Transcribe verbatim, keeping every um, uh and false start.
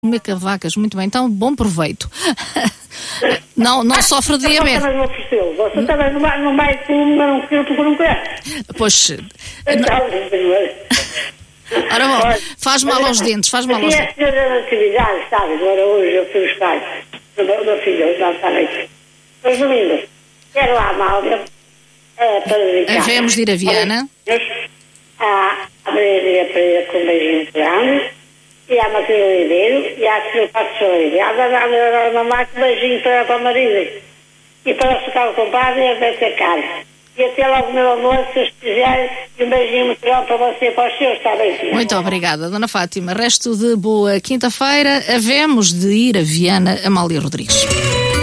Comer cavacas, muito bem. Então, bom proveito. Não, não sofre de diabetes. Você também não ofereceu. Você também não vai, não vai comer um quilo porque não quer. Pois... Então, Ora bom, faz mal aos dentes, faz mal aos dentes. E a senhora da atividade, sabe? Agora hoje eu fui buscar o meu filho, já está aqui. Resumindo, quero lá a Amália, é, para dedicar. Havemos de ir a Viana. A Maria Pereira com um beijinho muito grande, e a Matilde Oliveira, e a Silvia Passos Oliveira. A mamãe com um beijinho para, para a Marisa. E para o Socal Compadre e a Beca Cara. E até logo, meu amor, se os quiserem, e um beijinho muito grande para você e para os seus, está bem, senhor? Muito obrigada, Dona Fátima. Resto de boa quinta-feira. Havemos de ir a Viana, Amália Rodrigues.